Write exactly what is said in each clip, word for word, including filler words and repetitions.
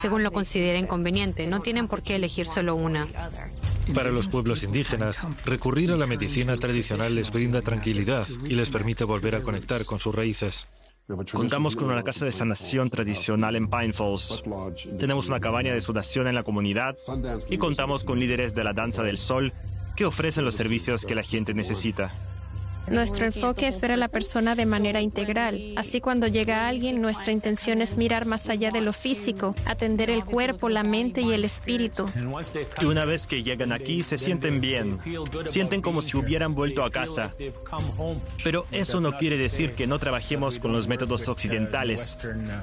según lo consideren conveniente. No tienen por qué elegir solo una. Para los pueblos indígenas, recurrir a la medicina tradicional les brinda tranquilidad y les permite volver a conectar con sus raíces. Contamos con una casa de sanación tradicional en Pine Falls. Tenemos una cabaña de sanación en la comunidad y contamos con líderes de la danza del sol que ofrecen los servicios que la gente necesita. Nuestro enfoque es ver a la persona de manera integral. Así, cuando llega alguien, nuestra intención es mirar más allá de lo físico, atender el cuerpo, la mente y el espíritu. Y una vez que llegan aquí, se sienten bien. Sienten como si hubieran vuelto a casa. Pero eso no quiere decir que no trabajemos con los métodos occidentales.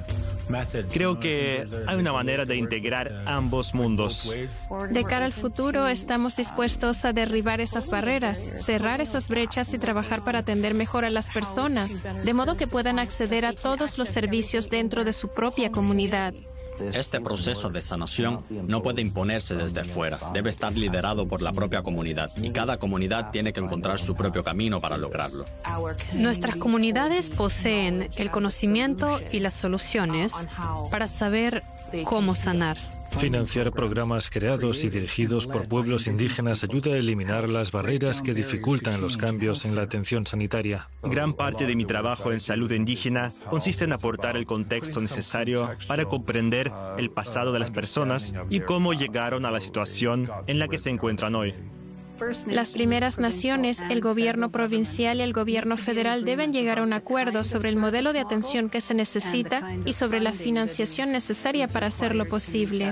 Creo que hay una manera de integrar ambos mundos. De cara al futuro, estamos dispuestos a derribar esas barreras, cerrar esas brechas y trabajar para atender mejor a las personas, de modo que puedan acceder a todos los servicios dentro de su propia comunidad. Este proceso de sanación no puede imponerse desde fuera, debe estar liderado por la propia comunidad, y cada comunidad tiene que encontrar su propio camino para lograrlo. Nuestras comunidades poseen el conocimiento y las soluciones para saber cómo sanar. Financiar programas creados y dirigidos por pueblos indígenas ayuda a eliminar las barreras que dificultan los cambios en la atención sanitaria. Gran parte de mi trabajo en salud indígena consiste en aportar el contexto necesario para comprender el pasado de las personas y cómo llegaron a la situación en la que se encuentran hoy. Las primeras naciones, el gobierno provincial y el gobierno federal deben llegar a un acuerdo sobre el modelo de atención que se necesita y sobre la financiación necesaria para hacerlo posible.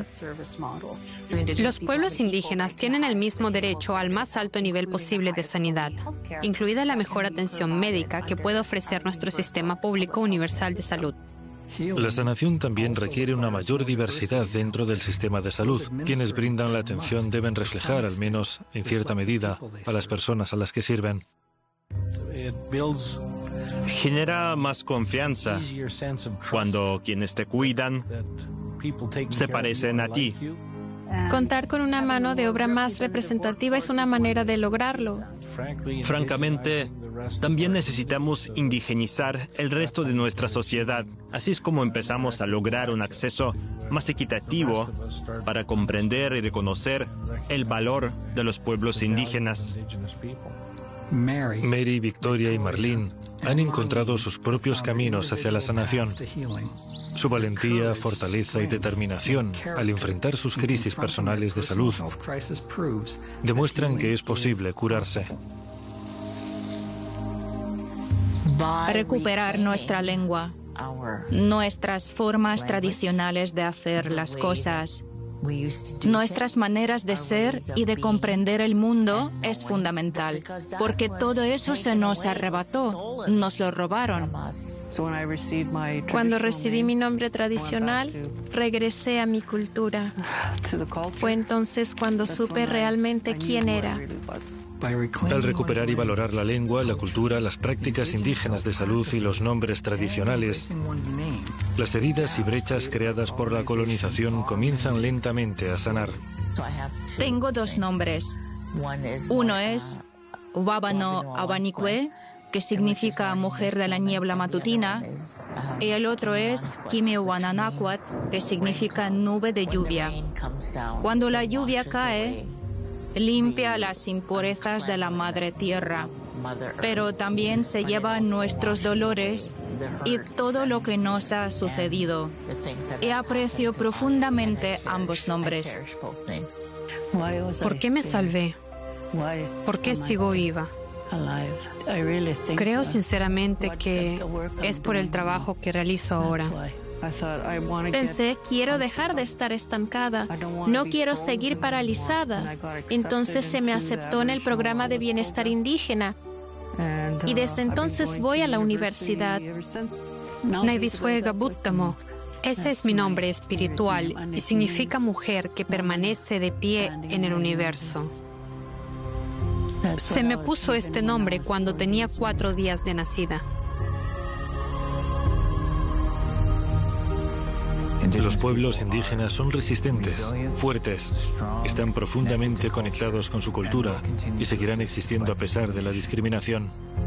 Los pueblos indígenas tienen el mismo derecho al más alto nivel posible de sanidad, incluida la mejor atención médica que puede ofrecer nuestro sistema público universal de salud. La sanación también requiere una mayor diversidad dentro del sistema de salud. Quienes brindan la atención deben reflejar, al menos en cierta medida, a las personas a las que sirven. Genera más confianza cuando quienes te cuidan se parecen a ti. Contar con una mano de obra más representativa es una manera de lograrlo. Francamente, también necesitamos indigenizar el resto de nuestra sociedad. Así es como empezamos a lograr un acceso más equitativo para comprender y reconocer el valor de los pueblos indígenas. Mary, Victoria y Marlene han encontrado sus propios caminos hacia la sanación. Su valentía, fortaleza y determinación al enfrentar sus crisis personales de salud demuestran que es posible curarse. Recuperar nuestra lengua, nuestras formas tradicionales de hacer las cosas, nuestras maneras de ser y de comprender el mundo es fundamental, porque todo eso se nos arrebató, nos lo robaron. Cuando recibí mi nombre tradicional, regresé a mi cultura. Fue entonces cuando supe realmente quién era. Al recuperar y valorar la lengua, la cultura, las prácticas indígenas de salud y los nombres tradicionales, las heridas y brechas creadas por la colonización comienzan lentamente a sanar. Tengo dos nombres. Uno es Wabano Abanikwe, que significa mujer de la niebla matutina, y el otro es Kimewananakwat, que significa nube de lluvia. Cuando la lluvia cae, limpia las impurezas de la madre tierra, pero también se lleva nuestros dolores y todo lo que nos ha sucedido. Y aprecio profundamente ambos nombres. ¿Por qué me salvé? ¿Por qué sigo viva? Creo sinceramente que es por el trabajo que realizo ahora. Pensé, quiero dejar de estar estancada, no quiero seguir paralizada. Entonces se me aceptó en el programa de bienestar indígena y desde entonces voy a la universidad. Naibiswega Buttamo. Ese es mi nombre espiritual y significa mujer que permanece de pie en el universo. Se me puso este nombre cuando tenía cuatro días de nacida. Los pueblos indígenas son resistentes, fuertes, están profundamente conectados con su cultura y seguirán existiendo a pesar de la discriminación.